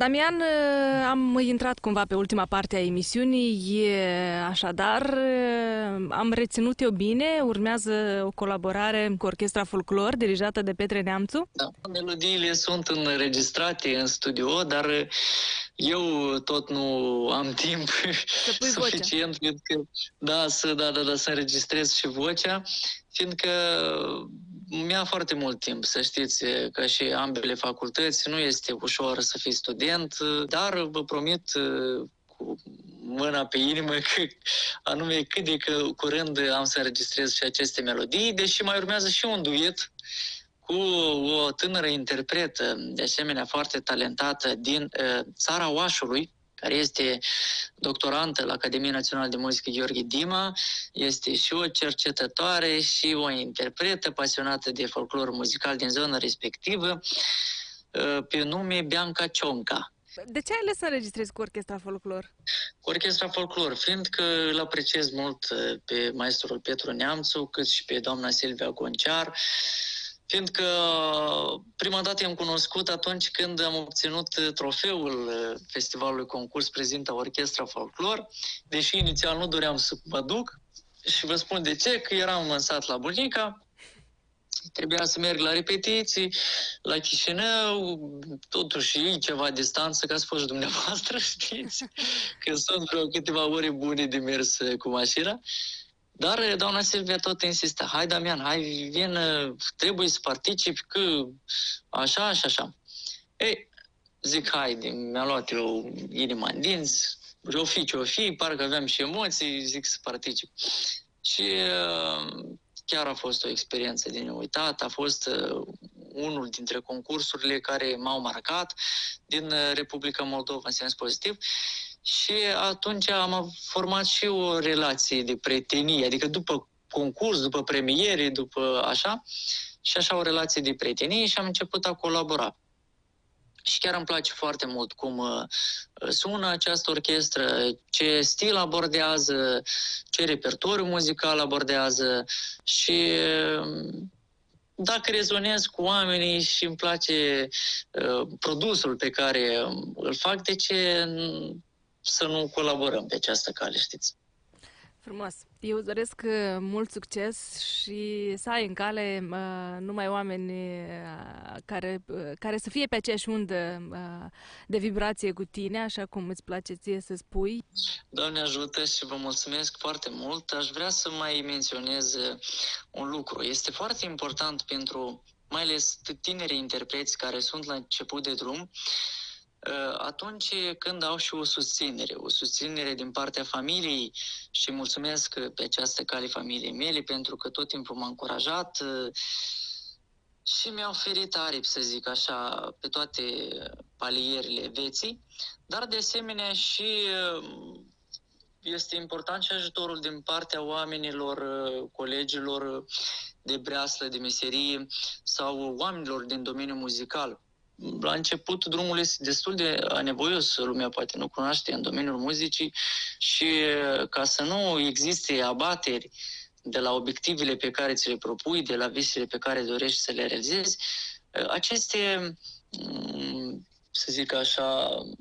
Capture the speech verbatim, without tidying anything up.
Damian, uh, am intrat cumva pe ultima parte a emisiunii, așadar uh, am reținut eu bine, urmează o colaborare cu Orchestra Folklor, dirijată de Petre Neamțu. Da, melodiile sunt înregistrate în studio, dar eu tot nu am timp suficient, fiindcă, da, să, da, da, da, să înregistrez și vocea, fiindcă mi-a foarte mult timp, să știți, că și ambele facultăți, nu este ușor să fii student, dar vă promit cu mâna pe inimă că anume cât de curând am să înregistrez și aceste melodii, deși mai urmează și un duet cu o tânără interpretă, de asemenea foarte talentată, din uh, țara Oașului, care este doctorantă la Academia Națională de Muzică Gheorghe Dima, este și o cercetătoare și o interpretă pasionată de folclor muzical din zona respectivă, uh, pe nume Bianca Cionca. De ce ai ales să înregistrezi cu Orchestra Folklor? Cu Orchestra Folklor, fiindcă îl apreciez mult pe maestrul Petru Neamțu, cât și pe doamna Silvia Gonciar, fiindcă prima dată i-am cunoscut atunci când am obținut trofeul festivalului concurs Prezintă Orchestra Folklor, deși inițial nu doream să mă duc, și vă spun de ce, că eram în sat la Bunica, trebuia să merg la repetiții, la Chișinău, totuși e ceva distanță, ca să fost dumneavoastră, știți, că sunt vreo câteva ore bune de mers cu mașina. Dar doamna Silvia tot insista, hai Damian, hai, vin, trebuie să participi, că așa și așa. Ei, zic, haide, mi-am luat eu inima în dinți, o fi ce o fi, parcă aveam și emoții, zic să particip. Și chiar a fost o experiență de neuitat, a fost unul dintre concursurile care m-au marcat din Republica Moldova în sens pozitiv. Și atunci am format și o relație de prietenie, adică după concurs, după premiere, după așa, și așa o relație de prietenie și am început a colabora. Și chiar îmi place foarte mult cum sună această orchestră, ce stil abordează, ce repertoriu muzical abordează și dacă rezonez cu oamenii și îmi place uh, produsul pe care îl fac, de ce să nu colaborăm pe această cale, știți? Frumos! Eu îți doresc mult succes și să ai în cale uh, numai oameni uh, care, uh, care să fie pe aceeași undă uh, de vibrație cu tine, așa cum îți place ție să spui. Doamne ajută și vă mulțumesc foarte mult. Aș vrea să mai menționez un lucru. Este foarte important pentru, mai ales tinerii interpreți care sunt la început de drum, atunci când au și o susținere, o susținere din partea familiei, și mulțumesc pe această cale familiei mele pentru că tot timpul m-a încurajat și mi-a oferit aripi, să zic așa, pe toate palierile vieții, dar de asemenea și este important și ajutorul din partea oamenilor, colegilor de breaslă, de meserie sau oamenilor din domeniul muzical. La început drumul este destul de anevoios, lumea poate nu cunoaște în domeniul muzicii și ca să nu existe abateri de la obiectivele pe care ți le propui, de la visele pe care dorești să le realizezi, aceste, să zic așa,